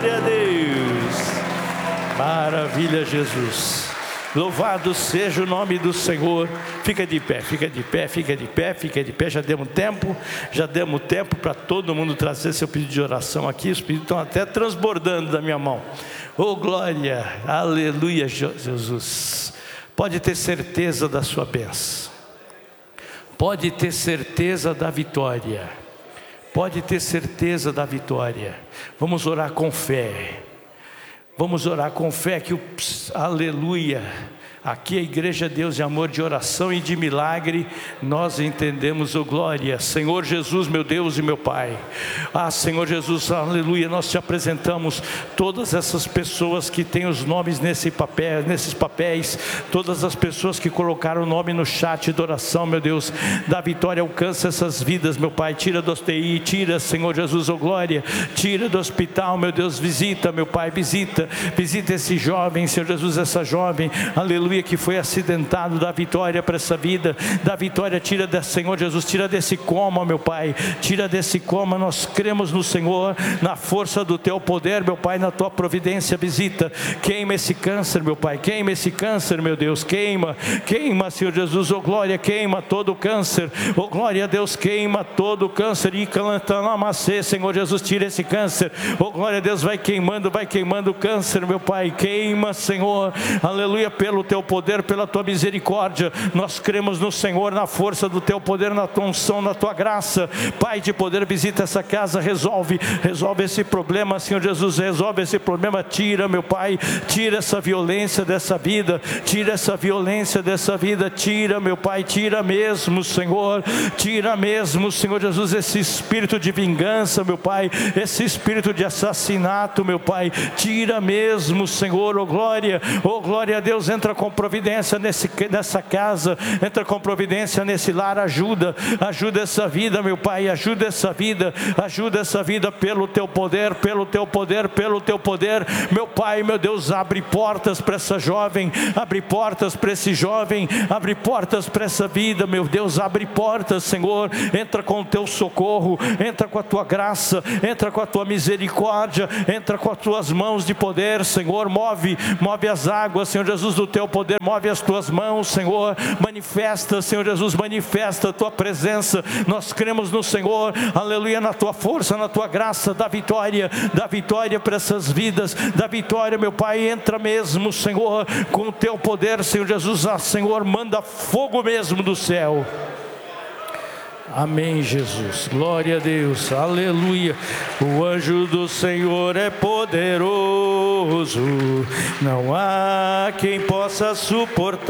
Glória a Deus. Maravilha, Jesus. Louvado seja o nome do Senhor. Fica de pé, fica de pé, fica de pé, fica de pé. Já demos tempo para todo mundo trazer seu pedido de oração aqui. Os pedidos estão até transbordando da minha mão. Oh, glória, aleluia, Jesus. Pode ter certeza da sua bênção. Pode ter certeza da vitória. Pode ter certeza da vitória. Vamos orar com fé. Vamos orar com fé que aleluia. Aqui a igreja Deus de amor, de oração e de milagre, nós entendemos, oh glória. Senhor Jesus, meu Deus e meu Pai. Senhor Jesus, aleluia, nós te apresentamos todas essas pessoas que têm os nomes nesses papéis, todas as pessoas que colocaram o nome no chat de oração, meu Deus, da vitória, alcança essas vidas, meu Pai, tira do UTI, tira, Senhor Jesus, oh glória, tira do hospital, meu Deus, visita, meu Pai, visita esse jovem, Senhor Jesus, essa jovem, aleluia, que foi acidentado, da vitória para essa vida, da vitória, tira Senhor Jesus, tira desse coma, meu Pai, tira desse coma. Nós cremos no Senhor, na força do teu poder, meu Pai, na tua providência, visita, queima esse câncer, meu Pai, queima esse câncer, meu Deus, queima, Senhor Jesus, oh glória, queima todo o câncer, oh glória a Deus, queima todo o câncer, e cantanamacê, Senhor Jesus, tira esse câncer, oh glória a Deus, vai queimando o câncer, meu Pai, queima, Senhor, aleluia, pelo teu poder, pela tua misericórdia. Nós cremos no Senhor, na força do teu poder, na tua unção, na tua graça, Pai de poder, visita essa casa, resolve esse problema, Senhor Jesus, resolve esse problema, tira, meu Pai, tira essa violência dessa vida, tira essa violência dessa vida, tira, meu Pai, tira mesmo, Senhor Jesus, esse espírito de vingança, meu Pai, esse espírito de assassinato, meu Pai, tira mesmo, Senhor, oh glória a Deus, entra com providência nessa casa, entra com providência nesse lar, ajuda essa vida, meu Pai, ajuda essa vida pelo teu poder, meu Pai, meu Deus, abre portas para essa jovem, abre portas para esse jovem, abre portas para essa vida, meu Deus, abre portas, Senhor, entra com o teu socorro, entra com a tua graça, entra com a tua misericórdia, entra com as tuas mãos de poder, Senhor, move as águas, Senhor Jesus, do teu poder, move as tuas mãos, Senhor, manifesta, Senhor Jesus, manifesta a tua presença, nós cremos no Senhor, aleluia, na tua força, na tua graça, da vitória para essas vidas, da vitória, meu Pai, entra mesmo, Senhor, com o teu poder, Senhor Jesus, Senhor, manda fogo mesmo do céu. Amém, Jesus, glória a Deus, aleluia. O anjo do Senhor é poderoso, não há quem possa suportar.